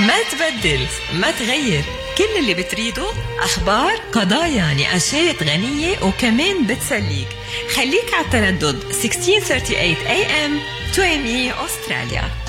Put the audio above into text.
ما تبدل ما تغير، كل اللي بتريده أخبار، قضايا، نقاشات غنية وكمان بتسليك. خليك على التردد 1638 AM 2ME أستراليا.